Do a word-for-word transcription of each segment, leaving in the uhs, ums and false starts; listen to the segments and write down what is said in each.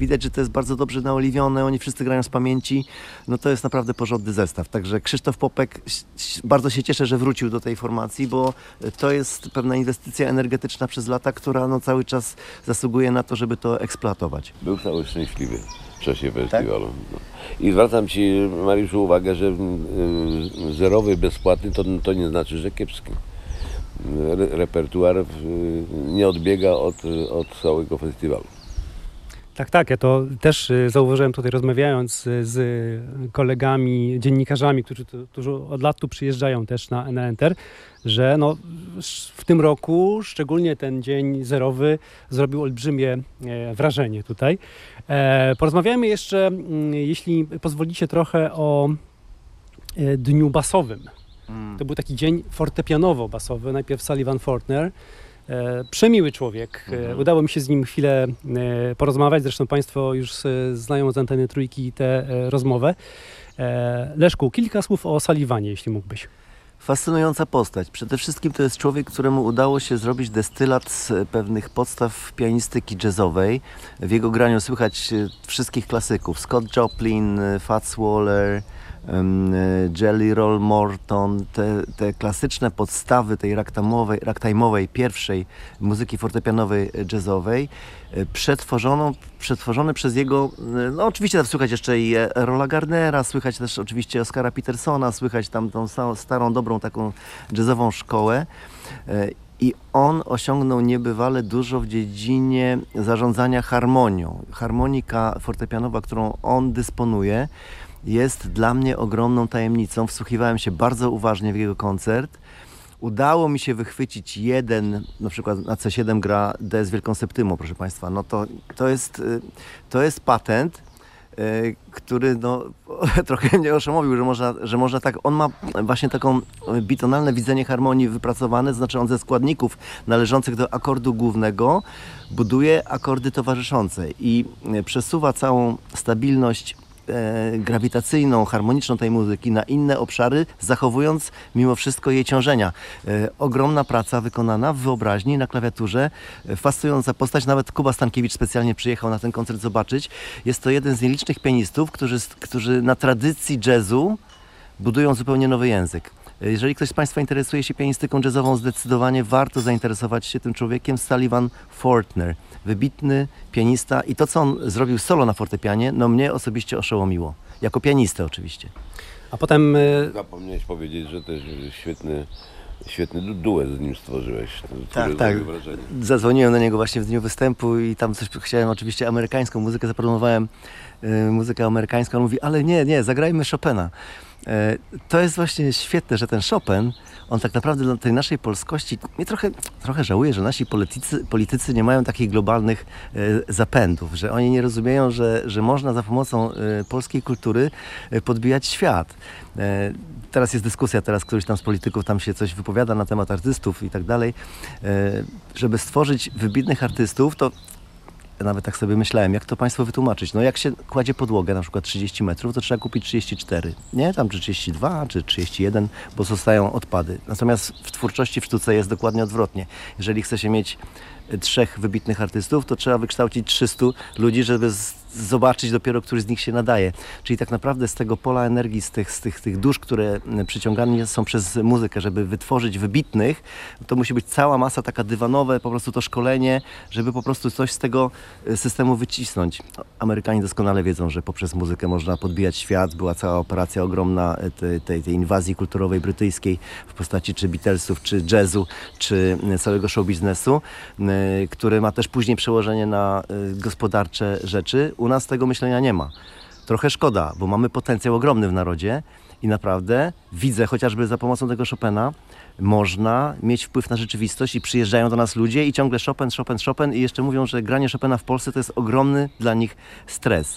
widać, że to jest bardzo dobrze naoliwione, oni wszyscy grają z pamięci, no to jest naprawdę porządny zestaw. Także Krzysztof Popek, bardzo się cieszę, że wrócił do tej formacji, bo to jest pewna inwestycja energetyczna przez lata, która no cały czas zasługuje na to, żeby to eksploatować. Był cały szczęśliwy w czasie festiwalu. Tak? No. I zwracam Ci, Mariuszu, uwagę, że y, zerowy, bezpłatny to, to nie znaczy, że kiepski. Re, repertuar y, nie odbiega od, od całego festiwalu. Tak, tak, ja to też zauważyłem tutaj, rozmawiając z kolegami, dziennikarzami, którzy, tu, którzy od lat tu przyjeżdżają też na, na Enter, że no, w tym roku szczególnie ten dzień zerowy zrobił olbrzymie wrażenie tutaj. Porozmawiamy jeszcze, jeśli pozwolicie, trochę o dniu basowym. Mm. To był taki dzień fortepianowo-basowy, najpierw Sullivan Fortner. E, przemiły człowiek. Mhm. E, udało mi się z nim chwilę e, porozmawiać. Zresztą Państwo już e, znają z Anteny Trójki tę e, rozmowę. E, Leszku, kilka słów o Sullivanie, jeśli mógłbyś. Fascynująca postać. Przede wszystkim to jest człowiek, któremu udało się zrobić destylat z pewnych podstaw pianistyki jazzowej. W jego graniu słychać wszystkich klasyków. Scott Joplin, Fats Waller, Jelly Roll Morton, te, te klasyczne podstawy tej ragtime'owej, ragtime'owej pierwszej muzyki fortepianowej jazzowej, przetworzoną, przetworzone przez jego, no oczywiście tam słychać jeszcze i Rolla Gardnera, słychać też oczywiście Oscara Petersona, słychać tam tą starą, dobrą taką jazzową szkołę. I on osiągnął niebywale dużo w dziedzinie zarządzania harmonią. Harmonika fortepianowa, którą on dysponuje, jest dla mnie ogromną tajemnicą. Wsłuchiwałem się bardzo uważnie w jego koncert. Udało mi się wychwycić jeden, na przykład na C siedem gra D z wielką septymą, proszę Państwa. No to, to, jest, to jest patent, który no, trochę mnie oszołomił, że można, że można tak, on ma właśnie taką bitonalne widzenie harmonii wypracowane, to znaczy on ze składników należących do akordu głównego buduje akordy towarzyszące i przesuwa całą stabilność E, grawitacyjną, harmoniczną tej muzyki na inne obszary, zachowując mimo wszystko jej ciążenia. E, ogromna praca wykonana w wyobraźni, na klawiaturze, e, fascynująca postać. Nawet Kuba Stankiewicz specjalnie przyjechał na ten koncert zobaczyć. Jest to jeden z nielicznych pianistów, którzy, którzy na tradycji jazzu budują zupełnie nowy język. Jeżeli ktoś z Państwa interesuje się pianistyką jazzową, zdecydowanie warto zainteresować się tym człowiekiem. Sullivan Fortner, wybitny pianista i to, co on zrobił solo na fortepianie, no mnie osobiście oszołomiło. Jako pianistę oczywiście. A potem... Zapomniałeś powiedzieć, że też świetny, świetny du- duet z nim stworzyłeś. Tak, tak. Zadzwoniłem do niego właśnie w dniu występu i tam coś chciałem, oczywiście amerykańską muzykę, zaproponowałem y, muzykę amerykańską. On mówi, ale nie, nie, zagrajmy Chopina. To jest właśnie świetne, że ten Chopin, on tak naprawdę dla tej naszej polskości, mnie trochę, trochę żałuję, że nasi politycy, politycy nie mają takich globalnych e, zapędów, że oni nie rozumieją, że, że można za pomocą e, polskiej kultury e, podbijać świat. E, teraz jest dyskusja, teraz któryś tam z polityków tam się coś wypowiada na temat artystów i tak dalej. E, żeby stworzyć wybitnych artystów, to nawet tak sobie myślałem, jak to Państwu wytłumaczyć. No jak się kładzie podłogę, na przykład trzydzieści metrów, to trzeba kupić trzydzieści cztery, nie? Tam czy trzydzieści dwa, czy trzydzieści jeden, bo zostają odpady. Natomiast w twórczości, w sztuce jest dokładnie odwrotnie. Jeżeli chce się mieć trzech wybitnych artystów, to trzeba wykształcić trzystu ludzi, żeby z- zobaczyć dopiero, który z nich się nadaje. Czyli tak naprawdę z tego pola energii, z tych, z tych, tych dusz, które przyciągane są przez muzykę, żeby wytworzyć wybitnych, to musi być cała masa taka dywanowe, po prostu to szkolenie, żeby po prostu coś z tego systemu wycisnąć. Amerykanie doskonale wiedzą, że poprzez muzykę można podbijać świat. Była cała operacja ogromna tej, tej, tej inwazji kulturowej brytyjskiej w postaci czy Beatlesów, czy jazzu, czy całego show biznesu, który ma też później przełożenie na gospodarcze rzeczy. U nas tego myślenia nie ma. Trochę szkoda, bo mamy potencjał ogromny w narodzie i naprawdę widzę, chociażby za pomocą tego Chopina, można mieć wpływ na rzeczywistość i przyjeżdżają do nas ludzie i ciągle Chopin, Chopin, Chopin i jeszcze mówią, że granie Chopina w Polsce to jest ogromny dla nich stres.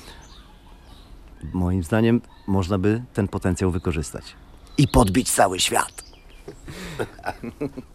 Moim zdaniem można by ten potencjał wykorzystać i podbić cały świat.